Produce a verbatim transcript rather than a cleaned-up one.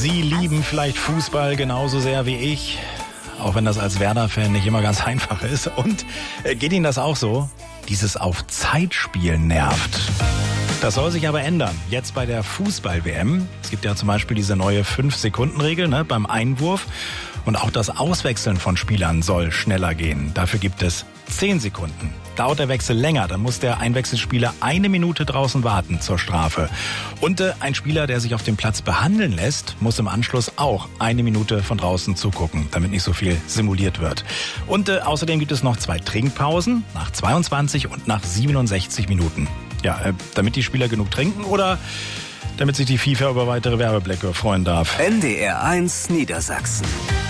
Sie lieben vielleicht Fußball genauso sehr wie ich, auch wenn das als Werder-Fan nicht immer ganz einfach ist. Und äh, geht Ihnen das auch so? Dieses auf Zeit spielen nervt. Das soll sich aber ändern. Jetzt bei der Fußball-W M. Es gibt ja zum Beispiel diese neue fünf Sekunden Regel ne, beim Einwurf. Und auch das Auswechseln von Spielern soll schneller gehen. Dafür gibt es zehn Sekunden. Dauert der Wechsel länger, dann muss der Einwechselspieler eine Minute draußen warten zur Strafe. Und äh, ein Spieler, der sich auf dem Platz behandeln lässt, muss im Anschluss auch eine Minute von draußen zugucken, damit nicht so viel simuliert wird. Und äh, außerdem gibt es noch zwei Trinkpausen, nach zweiundzwanzig und nach siebenundsechzig Minuten. Ja, äh, damit die Spieler genug trinken oder damit sich die FIFA über weitere Werbeblecke freuen darf. N D R eins Niedersachsen.